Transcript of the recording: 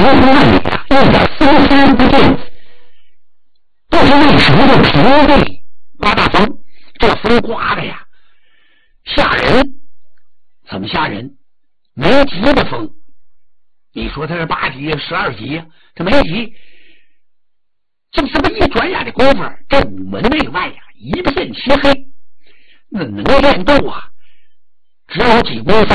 空那里啊有点风山不定，不知为什么就平地刮大风，这风刮的呀吓人。怎么吓人？没急的风，你说它是8级12级呀，它没急。就这么一转眼的功夫，这午门内外呀一片漆黑，那能见度啊只有几公分。